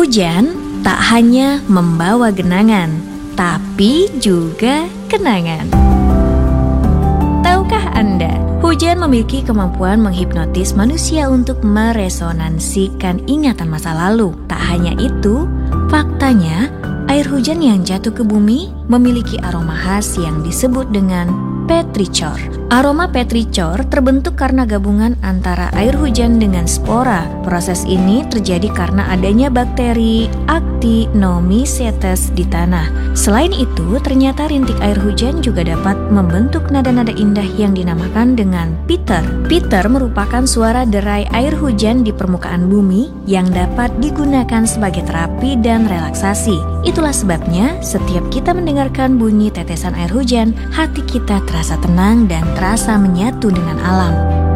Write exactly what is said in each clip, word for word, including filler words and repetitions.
Hujan tak hanya membawa genangan, tapi juga kenangan. Tahukah Anda, hujan memiliki kemampuan menghipnotis manusia untuk meresonansikan ingatan masa lalu. Tak hanya itu, faktanya air hujan yang jatuh ke bumi memiliki aroma khas yang disebut dengan petrichor. Aroma petrichor terbentuk karena gabungan antara air hujan dengan spora. Proses ini terjadi karena adanya bakteri Actinomycetes di tanah. Selain itu, ternyata rintik air hujan juga dapat membentuk nada-nada indah yang dinamakan dengan pitter. Pitter merupakan suara derai air hujan di permukaan bumi yang dapat digunakan sebagai terapi dan relaksasi. Itulah sebabnya setiap kita mendengarkan bunyi tetesan air hujan, hati kita terasa tenang dan terasa menyatu dengan alam.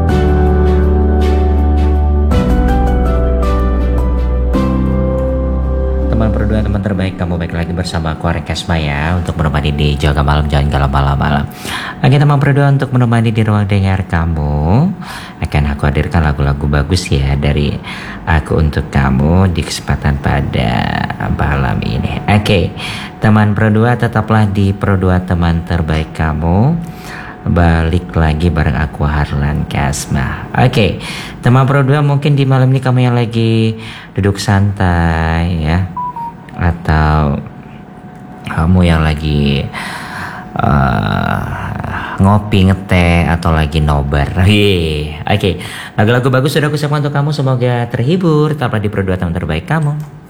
Teman berdua, teman terbaik, kamu baik lagi bersama aku Arek Kasma ya, untuk menemani di Jaga Malam, jangan galau malam-malam. Oke teman berdua, untuk menemani di ruang dengar kamu, akan aku hadirkan lagu-lagu bagus ya dari aku untuk kamu di kesempatan pada malam ini. Oke teman berdua, tetaplah di Berdua Teman Terbaik Kamu. Balik lagi bareng aku Harlan Kasma. Oke teman berdua, mungkin di malam ini kamu yang lagi duduk santai ya, atau kamu yang lagi uh, ngopi, ngeteh, atau lagi nobar. Oke, lagu-lagu bagus sudah aku siapkan untuk kamu. Semoga terhibur. Tetaplah di Berdua Teman Terbaik Kamu.